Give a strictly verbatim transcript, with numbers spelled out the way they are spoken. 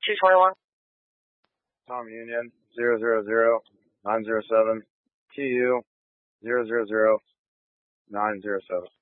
two twenty-one. Tom Union, zero zero zero nine zero seven, T U, zero zero zero nine zero seven.